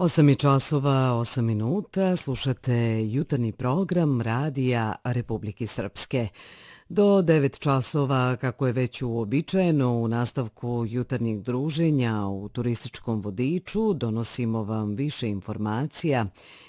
8 časova, 8 minuta, slušate jutarnji program Radija Republike Srpske. Do 9 časova, kako je već uobičajeno, u nastavku jutarnjeg druženja u turističkom vodiču donosimo vam više informacija